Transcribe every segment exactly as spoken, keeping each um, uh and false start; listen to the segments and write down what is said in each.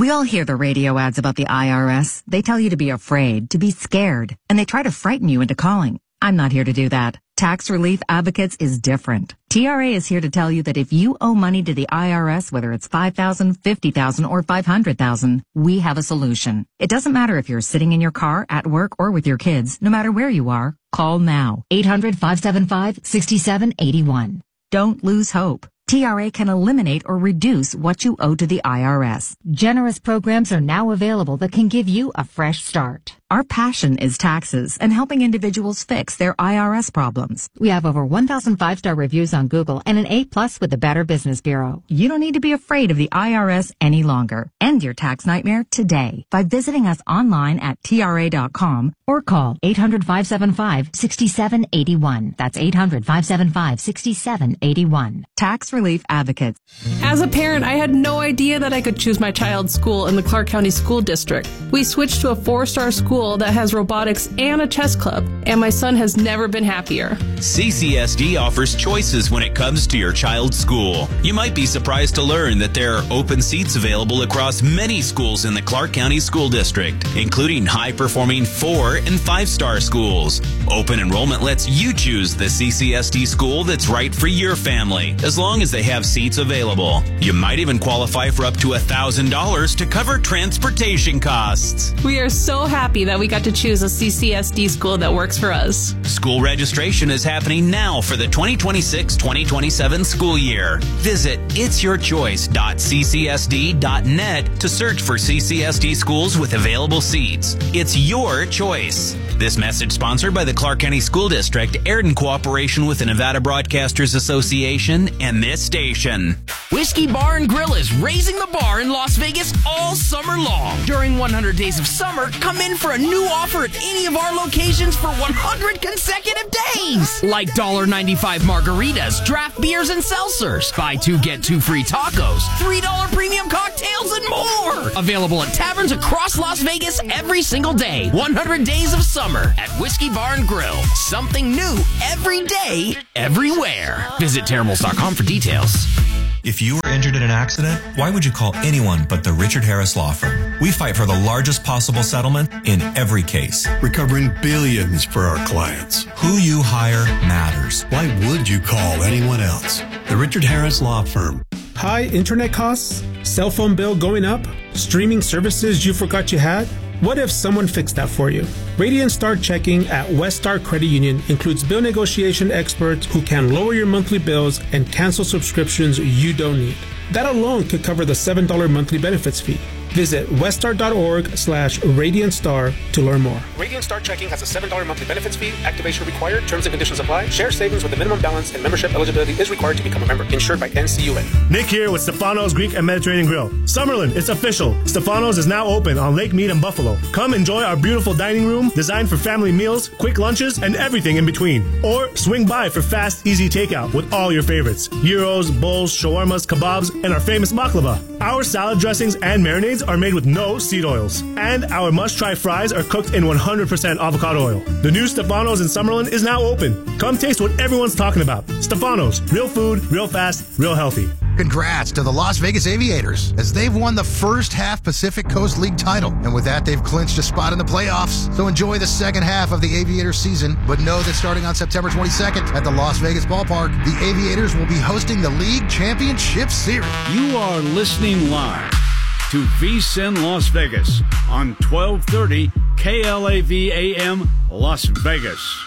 We all hear the radio ads about the I R S. They tell you to be afraid, to be scared, and they try to frighten you into calling. I'm not here to do that. Tax Relief Advocates is different. T R A is here to tell you that if you owe money to the I R S, whether it's five thousand dollars, fifty thousand dollars, or five hundred thousand dollars, we have a solution. It doesn't matter if you're sitting in your car, at work, or with your kids. No matter where you are, call now. eight hundred, five seven five, six seven eight one. Don't lose hope. T R A can eliminate or reduce what you owe to the I R S. Generous programs are now available that can give you a fresh start. Our passion is taxes and helping individuals fix their I R S problems. We have over one thousand five-star reviews on Google and an A plus with the Better Business Bureau. You don't need to be afraid of the I R S any longer. End your tax nightmare today by visiting us online at T R A dot com or call eight hundred, five seven five, six seven eight one. That's eight hundred, five seven five, six seven eight one. Tax Relief Advocates. As a parent, I had no idea that I could choose my child's school in the Clark County School District. We switched to a four-star school that has robotics and a chess club, and my son has never been happier. C C S D offers choices when it comes to your child's school. You might be surprised to learn that there are open seats available across many schools in the Clark County School District, including high-performing four- and five-star schools. Open enrollment lets you choose the C C S D school that's right for your family, as long as they have seats available. You might even qualify for up to one thousand dollars to cover transportation costs. We are so happy that we got to choose a C C S D school that works for us. School registration is happening now for the twenty twenty-six twenty twenty-seven school year. Visit its your choice dot c c s d dot net to search for C C S D schools with available seats. It's your choice. This message sponsored by the Clark County School District, aired in cooperation with the Nevada Broadcasters Association and this station. Whiskey Bar and Grill is raising the bar in Las Vegas all summer long. During one hundred days of summer, come in for a new offer at any of our locations for one hundred consecutive days. Like one dollar ninety-five margaritas, draft beers, and seltzers. Buy two, get two free tacos, three dollar premium cocktails, and more. Available at taverns across Las Vegas every single day. one hundred days of summer at Whiskey Bar and Grill. Something new every day, everywhere. Visit Terramals dot com for details. If you were injured in an accident, why would you call anyone but the Richard Harris Law Firm? We fight for the largest possible settlement in every case, recovering billions for our clients. Who you hire matters. Why would you call anyone else? The Richard Harris Law Firm. High internet costs? Cell phone bill going up? Streaming services you forgot you had? What if someone fixed that for you? Radiant Star Checking at West Star Credit Union includes bill negotiation experts who can lower your monthly bills and cancel subscriptions you don't need. That alone could cover the seven dollars monthly benefits fee. Visit weststar.org slash Radiant Star to learn more. Radiant Star Checking has a seven dollars monthly benefits fee. Activation required. Terms and conditions apply. Share savings with a minimum balance and membership eligibility is required to become a member. Insured by N C U A. Nick here with Stefano's Greek and Mediterranean Grill. Summerlin, it's official. Stefano's is now open on Lake Mead and Buffalo. Come enjoy our beautiful dining room designed for family meals, quick lunches, and everything in between. Or swing by for fast, easy takeout with all your favorites. Gyros, bowls, shawarmas, kebabs, and our famous baklava. Our salad dressings and marinades are made with no seed oils. And our must-try fries are cooked in one hundred percent avocado oil. The new Stefano's in Summerlin is now open. Come taste what everyone's talking about. Stefano's, real food, real fast, real healthy. Congrats to the Las Vegas Aviators, as they've won the first half Pacific Coast League title. And with that, they've clinched a spot in the playoffs. So enjoy the second half of the Aviators season, but know that starting on September twenty-second at the Las Vegas Ballpark, the Aviators will be hosting the League Championship Series. You are listening live to V S I N Las Vegas on twelve thirty K L A V A M Las Vegas.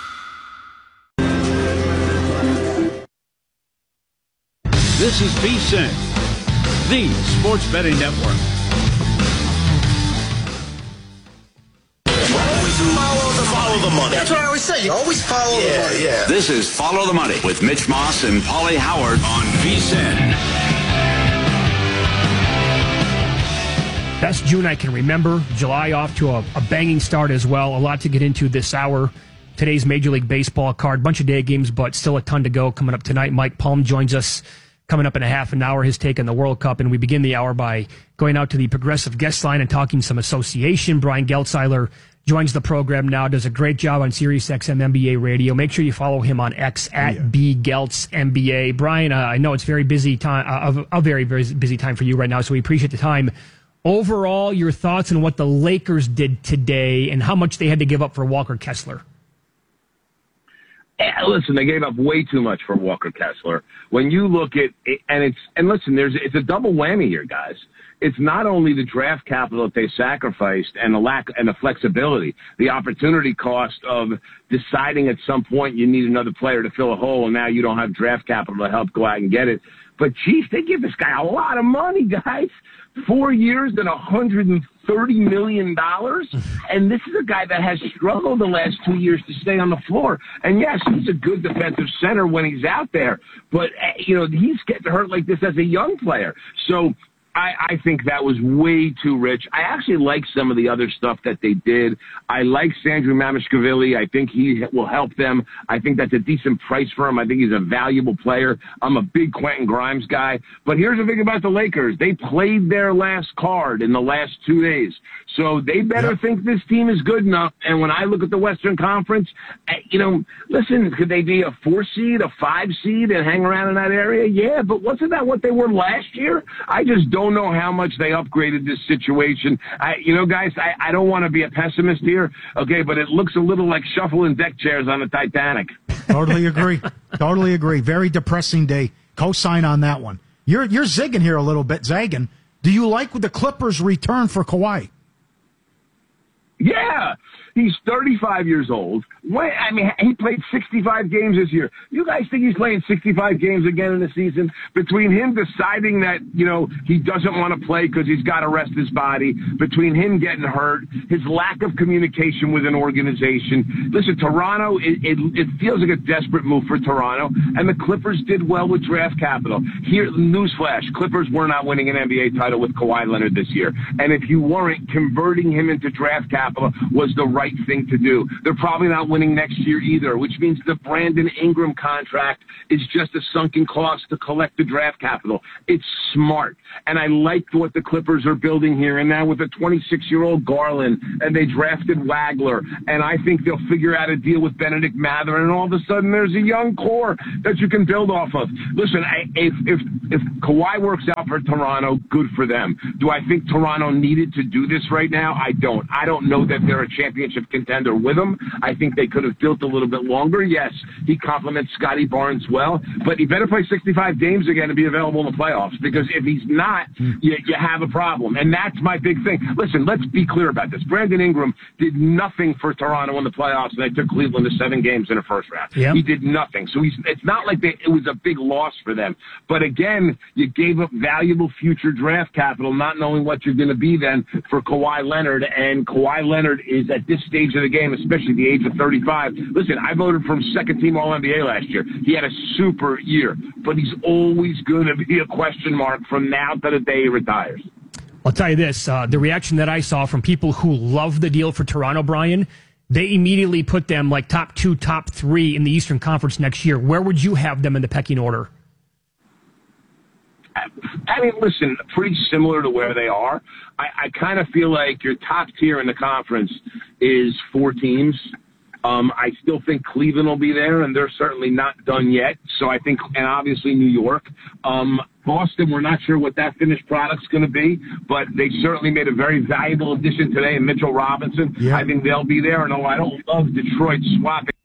This is V S I N, the sports betting network. Always follow the, follow the money. That's what I always say. You always follow yeah, the money. Yeah. This is Follow the Money with Mitch Moss and Paulie Howard on V S I N. Best June I can remember. July off to a, a banging start as well. A lot to get into this hour. Today's Major League Baseball card. Bunch of day games, but still a ton to go coming up tonight. Mike Palm joins us coming up in a half an hour, his take on the World Cup. And we begin the hour by going out to the Progressive guest line and talking some association. Brian Geltzeiler joins the program now, does a great job on Sirius X M N B A radio. Make sure you follow him on X at yeah. B Geltz N B A. Brian, uh, I know it's very busy time, uh, a, a very, very busy time for you right now, so we appreciate the time. Overall, your thoughts on what the Lakers did today and how much they had to give up for Walker Kessler. Yeah, listen, they gave up way too much for Walker Kessler. When you look at it, and it's and listen, there's it's a double whammy here, guys. It's not only the draft capital that they sacrificed and the lack and the flexibility, the opportunity cost of deciding at some point you need another player to fill a hole, and now you don't have draft capital to help go out and get it. But, geez, they give this guy a lot of money, guys. Four years and one hundred thirty million dollars. And this is a guy that has struggled the last two years to stay on the floor. And, yes, he's a good defensive center when he's out there. But, you know, he's getting hurt like this as a young player. So I, I think that was way too rich. I actually like some of the other stuff that they did. I like Sandro Mamishkavili. I think he will help them. I think that's a decent price for him. I think he's a valuable player. I'm a big Quentin Grimes guy. But here's the thing about the Lakers. They played their last card in the last two days. So they better yep. think this team is good enough. And when I look at the Western Conference, you know, listen, could they be a four seed, a five seed, and hang around in that area? Yeah, but wasn't that what they were last year? I just don't know how much they upgraded this situation. I, you know, guys, I, I don't want to be a pessimist here, okay, but it looks a little like shuffling deck chairs on the Titanic. Totally agree. Totally agree. Very depressing day. Co-sign on that one. You're you're zigging here a little bit, zagging. Do you like the Clippers' return for Kawhi? Yeah. He's thirty-five years old. When, I mean, he played sixty-five games this year. You guys think he's playing sixty-five games again in the season? Between him deciding that, you know, he doesn't want to play because he's got to rest his body, between him getting hurt, his lack of communication with an organization. Listen, Toronto, it, it, it feels like a desperate move for Toronto, and the Clippers did well with draft capital. Here, newsflash, Clippers were not winning an N B A title with Kawhi Leonard this year. And if you weren't, converting him into draft capital was the right thing to do. They're probably not winning next year either, which means the Brandon Ingram contract is just a sunken cost to collect the draft capital. It's smart. And I like what the Clippers are building here. And now with a twenty-six-year-old Garland, and they drafted Wagler, and I think they'll figure out a deal with Benedict Mather, and all of a sudden there's a young core that you can build off of. Listen, I, if, if, if Kawhi works out for Toronto, good for them. Do I think Toronto needed to do this right now? I don't. I don't know that they're a championship contender with him. I think they could have built a little bit longer. Yes, he compliments Scotty Barnes well, but he better play sixty-five games again to be available in the playoffs, because if he's not, you, you have a problem. And that's my big thing. Listen, let's be clear about this. Brandon Ingram did nothing for Toronto in the playoffs, and they took Cleveland to seven games in the first round. Yep. He did nothing. So he's, it's not like they, it was a big loss for them. But again, you gave up valuable future draft capital, not knowing what you're going to be then for Kawhi Leonard. And Kawhi Leonard is at this stage of the game, especially the age of thirty-five. Listen, I voted for him second team All N B A last year. He had a super year, but he's always going to be a question mark from now to the day he retires. I'll tell you this, uh, the reaction that I saw from people who love the deal for Toronto, Brian, they immediately put them like top two, top three in the Eastern Conference next year. Where would you have them in the pecking order? I mean, listen, pretty similar to where they are. I, I kind of feel like your top tier in the conference is four teams. Um, I still think Cleveland will be there, and they're certainly not done yet. So I think, and obviously New York. Um, Boston, we're not sure what that finished product's going to be, but they certainly made a very valuable addition today in Mitchell Robinson. Yeah. I think they'll be there. And oh, I don't love Detroit swapping